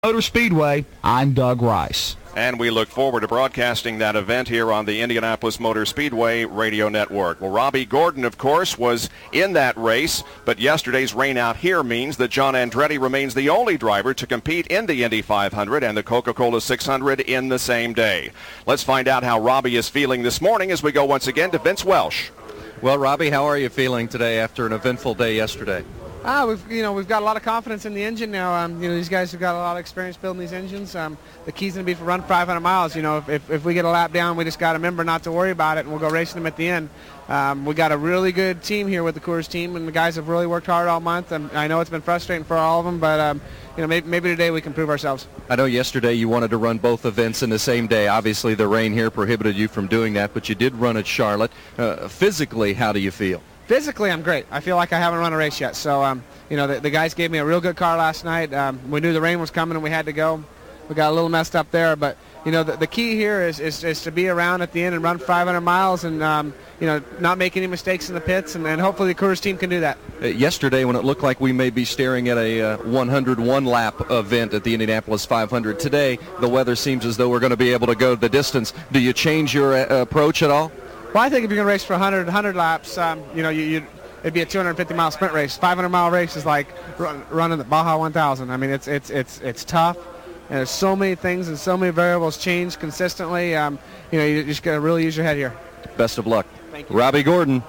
Motor Speedway, I'm Doug Rice. And we look forward to broadcasting that event here on the Indianapolis Motor Speedway Radio Network. Well, Robbie Gordon, of course, was in that race, but yesterday's rain out here means that John Andretti remains the only driver to compete in the Indy 500 and the Coca-Cola 600 in the same day. Let's find out how Robbie is feeling this morning as we go once again to Vince Welsh. Well, Robbie, how are you feeling today after an eventful day yesterday? We've got a lot of confidence in the engine now. These guys have got a lot of experience building these engines. The key's going to be to run 500 miles. If we get a lap down, we just got to remember not to worry about it, and we'll go racing them at the end. We got a really good team here with the Coors team, and the guys have really worked hard all month. I know it's been frustrating for all of them, but maybe today we can prove ourselves. I know yesterday you wanted to run both events in the same day. Obviously, the rain here prohibited you from doing that, but you did run at Charlotte. Physically, how do you feel? Physically, I'm great. I feel like I haven't run a race yet. So, the guys gave me a real good car last night. We knew the rain was coming and we had to go. We got a little messed up there, but the key here is to be around at the end and run 500 miles and not make any mistakes in the pits, and hopefully the Coors team can do that. Yesterday, when it looked like we may be staring at a 101 lap event at the Indianapolis 500, today the weather seems as though we're going to be able to go the distance. Do you change your approach at all? Well, I think if you're going to race for 100 laps, it'd be a 250-mile sprint race. 500-mile race is like running the Baja 1000. I mean, it's tough, and there's so many things and so many variables change consistently. You just got to really use your head here. Best of luck. Thank you. Robbie Gordon.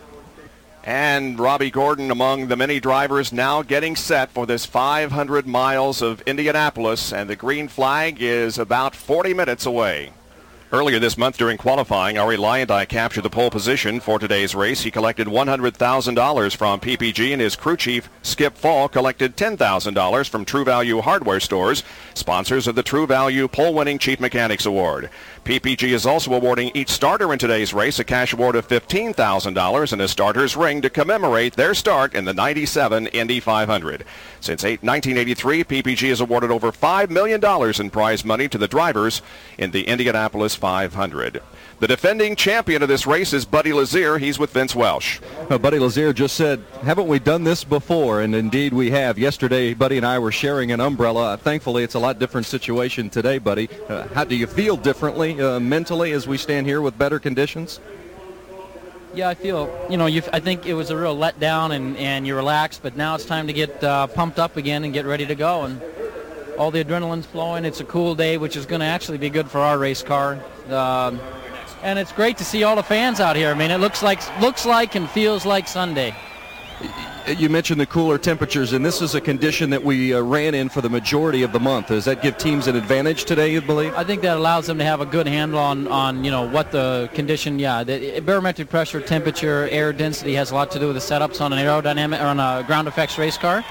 And Robbie Gordon among the many drivers now getting set for this 500 miles of Indianapolis, and the green flag is about 40 minutes away. Earlier this month during qualifying, Ari Lyondike captured the pole position for today's race. He collected $100,000 from PPG, and his crew chief, Skip Fall, collected $10,000 from True Value Hardware Stores, sponsors of the True Value Pole-Winning Chief Mechanics Award. PPG is also awarding each starter in today's race a cash award of $15,000 and a starter's ring to commemorate their start in the 97 Indy 500. Since 1983, PPG has awarded over $5 million in prize money to the drivers in the Indianapolis 500. The defending champion of this race is Buddy Lazier. He's with Vince Welsh. Buddy Lazier just said, haven't we done this before? And indeed we have. Yesterday, Buddy and I were sharing an umbrella. Thankfully, it's a lot different situation today, Buddy. How do you feel differently mentally as we stand here with better conditions? Yeah, I feel, I think it was a real letdown and you relaxed, but now it's time to get pumped up again and get ready to go. And all the adrenaline's flowing. It's a cool day, which is going to actually be good for our race car. And it's great to see all the fans out here. I mean, it looks like and feels like Sunday. You mentioned the cooler temperatures, and this is a condition that we ran in for the majority of the month. Does that give teams an advantage today, you believe? I think that allows them to have a good handle on what the condition, the barometric pressure, temperature, air density has a lot to do with the setups on an aerodynamic or on a ground effects race car.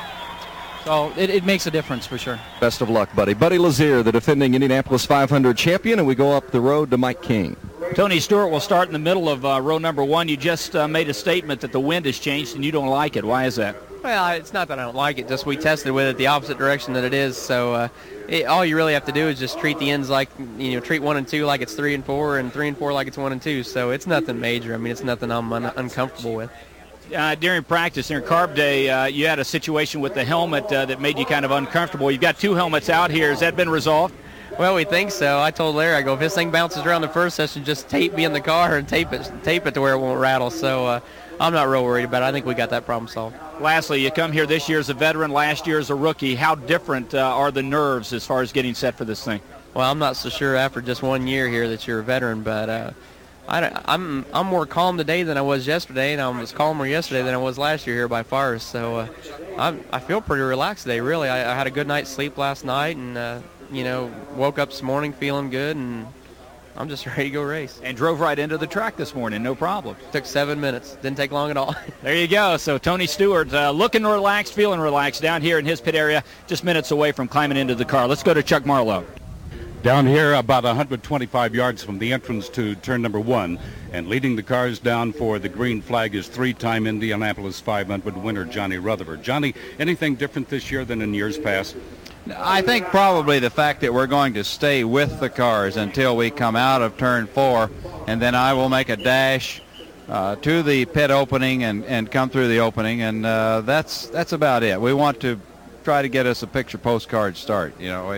So it makes a difference for sure. Best of luck, Buddy. Buddy Lazier, the defending Indianapolis 500 champion, and we go up the road to Mike King. Tony Stewart will start in the middle of row number one. You just made a statement that the wind has changed and you don't like it. Why is that? Well, it's not that I don't like it. Just we tested with it the opposite direction that it is. So all you really have to do is just treat the ends like, treat 1 and 2 like it's 3 and 4 and 3 and 4 like it's 1 and 2. So it's nothing major. I mean, it's nothing I'm uncomfortable with. During practice, during carb day, you had a situation with the helmet that made you kind of uncomfortable. You've got 2 helmets out here. Has that been resolved? Well, we think so. I told Larry, if this thing bounces around the first session, just tape me in the car and tape it to where it won't rattle. So I'm not real worried about it. I think we got that problem solved. Lastly, you come here this year as a veteran, last year as a rookie. How different are the nerves as far as getting set for this thing? Well, I'm not so sure after just 1 year here that you're a veteran, but I'm more calm today than I was yesterday, and I was calmer yesterday than I was last year here by far. So I feel pretty relaxed today, really. I had a good night's sleep last night, and woke up this morning feeling good, and I'm just ready to go race. And drove right into the track this morning, no problem. Took 7 minutes. Didn't take long at all. There you go. So Tony Stewart looking relaxed, feeling relaxed down here in his pit area, just minutes away from climbing into the car. Let's go to Chuck Marlowe. Down here about 125 yards from the entrance to turn number 1, and leading the cars down for the green flag is 3-time Indianapolis 500 winner Johnny Rutherford. Johnny, anything different this year than in years past? I think probably the fact that we're going to stay with the cars until we come out of turn 4, and then I will make a dash to the pit opening and come through the opening, and that's about it. We want to try to get us a picture postcard start. You know,